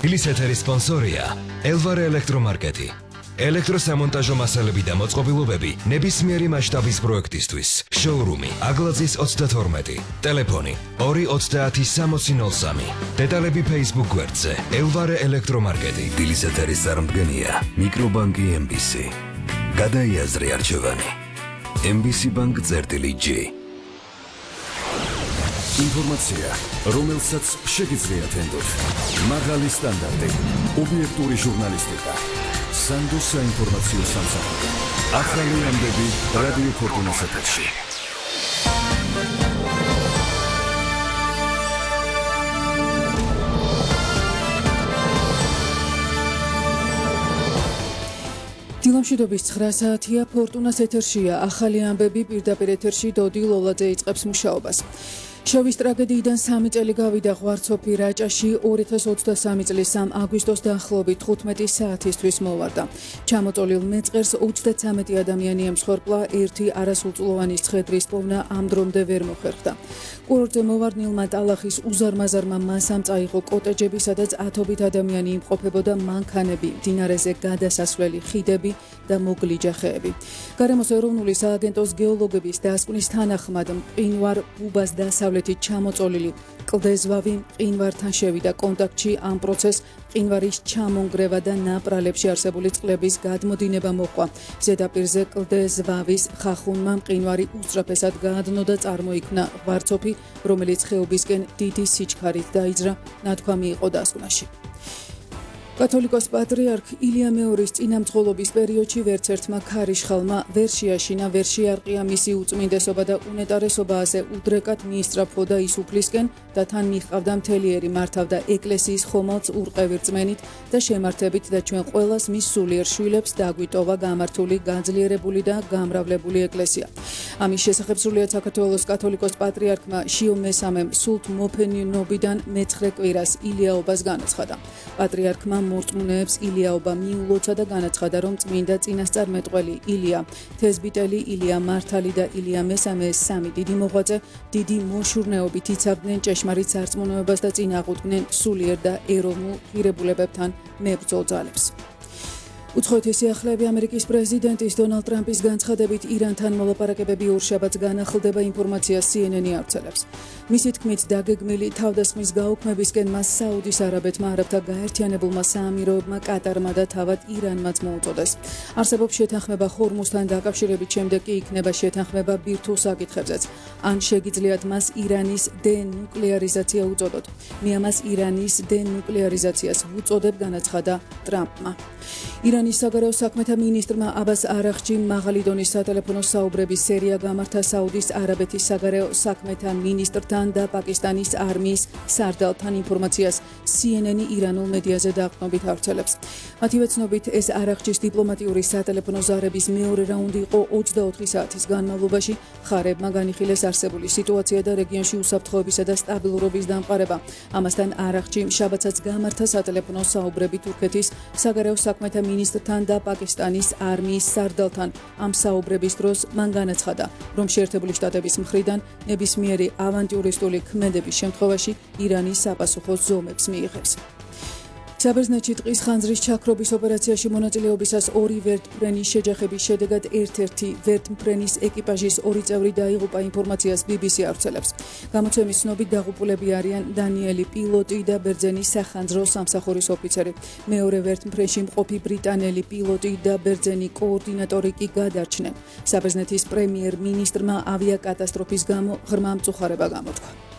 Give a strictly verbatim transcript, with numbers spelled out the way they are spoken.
დილის ეთერის სპონსორია ელვარე ელექტრომარკეტი. ელექტროსამონტაჟო მასალები და მოწყობილობები ნებისმიერი მასშტაბის პროექტისთვის. შოურუმი აგლაძის ოცდათორმეტი. ტელეფონი ორი ოცდაათი სამოცი ნოლ სამი. დეტალები Facebook გვერდზე ელვარე ელექტრომარკეტი. დილის ეთერის წარმდგენია მიკრობანკი ემ ბი სი. გადაიაზრე არჩევანი. ემ ბი სი ბანკ წერტილი ჯი. ინფორმაცია, რომელსაც შეგიძლიათ ენდოთ. მაღალი სტანდარტი, ობიექტური ჟურნალისტიკა. სანდო საინფორმაციო სამსახური. ახალი ამბები რადიო ფორტუნას ეთერში. დილამშვიდობის ცხრა საათია, ფორტუნას ეთერშია. ახალი ამბები, პირდაპირ ეთერში დოდი ლოლაძე იწყებს მუშაობას. შოვის ტრაგედიიდან სამი წელი გავიდა ღვარცოფი რაჭაში ორი ათას ოცდასამი წლის სამ აგვისტოს დაახლოებით თხუთმეტი საათისთვის მოვარდა. ჩამოწოლილ მეწყერს ოცდათვრამეტი ადამიანი ემსხვერპლა, ერთი არასრულწლოვანი ცხედრის პოვნა ამ დრომდე ვერ მოხერხდა. კურორტზე მოვარდნილმა ტალახის უზარმაზარმა მასამ წაიღო კოტეჯები, სადაც ათობით ადამიანი იმყოფებოდა, მანქანები, მდინარეზე გადასასვლელი ხიდები და მოგლიჯა ხეები. გარემოს ეროვნული სააგენტოს გეოლოგების დასკვნის თანახმად მყინვარ ბუბას დასავლეთით ჩამოწოლილი კლდეზვავი მყინვართან შევიდა კონტაქტში. ამ პროცესს მყინვარის ჩამონგრევა და ნაპრალებში არსებული წყლების გადმოდინება მოჰყვა. ზედაპირზე კლდეზვავის ხახუნმა მყინვარი უსწრაფესად გაადნო და წარმოიქმნა ღვარცოფი, რომელიც ხეობისკენ დიდი სიჩქარით დაიძრა, ნათქვამი იყო დასკვნაში. კათოლიკოს პატრიარქ ილია მეორის წინამძღოლობის პერიოდში ვერც ერთმა ქარიშხალმა ვერ შეაშინა, ვერ შეარყია მისი უწმინდესობა და უნეტარესობა, ასე უდრეკად მიისწრაფოდა ის უფლისკენ და თან მიჰყავდა მთელიერი, მართავდა ეკლესიის ხომალდს ურყევი რწმენით და შემართებით და ჩვენ ყველას მის სულიერ შვილებს დაგვიტოვა გამართული, გაძლიერებული და გამრავლებული ეკლესია. ამის შესახებ სრულიად საქართველოს კათოლიკოს პატრიარქმა შიო მესამემ სულთ მოფენინობიდან მეცხრე კვირას ილიაობას განაცხადა. პატრიარქმა მორწმუნეებს ილიაობა მიულოცა და განაცხადა, რომ წმინდა წინასწარმეტყველი ილია თეზბიტელი, ილია მართალი და ილია მესამე სამი დიდი მოღვაწე დიდი მოშურნეობით იცავდნენ ჭეშმარიტ სარწმუნოებას და წინააღმდნენ სულიერ და ეროვნულ ღირებულებებთან მებრძოლ ძალებს. უცხოეთი სიახლეები ამერიკის პრეზიდენტის დონალდ ტრამპის განცხადებით ირანთან მოლაპარაკებები ორშაბათს განახლდება, ინფორმაციას სი ენ ენი ავრცელებს. მისი თქმით, დაგეგმილი თავდასხმის გაუქმებისკენ მას საუდის არაბეთმა, არაბთა გაერთიანებულმა საამიროებმა, კატარმა და თავად ირანმაც მოუწოდეს. არსებობს შეთანხმება ხორმუზთან დაკავშირებით, შემდეგ კი იქნება შეთანხმება ბირთვულ საკითხებზეც. ან შეგიძლიათ მას ირანის დენუკლეარიზაცია უწოდოთ. მე ამას ირანის დენუკლეარიზაციას ვუწოდებ, განაცხადა ტრამპმა. ირანის საგარეო საქმეთა მინისტრმა აბას არაღჩიმ მაღალი დონის სატელეფონო საუბრების სერია გამართა საუდის არაბეთის საგარეო საქმეთა მინისტრთან და პაკისტანის არმიის სარდალთან, ინფორმაციას სი ენ ენი ირანულ მედიაზე დაყრდნობით ავრცელებს. მათივე ცნობით, ეს არაღჩის დიპლომატიური სატელეფონო ზარების მეორე რაუნდი იყო ოცდაოთხი საათის განმავლობაში. მხარეებმა განიხილეს არსებული სიტუაცია და რეგიონში უსაფრთხოებისა და სტაბილურობის დამყარება. ამასთან არაღჩიმ შაბათსაც გამართა სატელეფონო საუბრები თურქეთის საგარეო საქმეთა მინისტრთან და პაკისტანის არმიის სარდალთან. ამ საუბრების დროს მან განაცხადა, რომ შეერთებული შტატების მხრიდან ნებისმიერი ავანტიურისტული ქმედების შემთხვევაში ირანი საპასუხო ზომებს მიიღებს. საბერძნეთში ტყის ხანძრის ჩაქრობის ოპერაციაში მონაწილეობისას ორი ვერტმფრენის შეჯახების შედეგად ერთ-ერთი ვერტმფრენის ეკიპაჟის ორი წევრი დაიღუპა, ინფორმაციას ბი ბი სი ავრცელებს. გამოცემის ცნობით დაღუპულები არიან დანიელი პილოტი და ბერძენი სახანძრო სამსახურის ოფიცერი. მეორე ვერტმფრენში მყოფი ბრიტანელი პილოტი და ბერძენი კოორდინატორი კი გადარჩნენ. საბერძნეთის პრემიერ-მინისტრმა ავიაკატასტროფის გამო ღრმა მწუხარება გამოთქვა.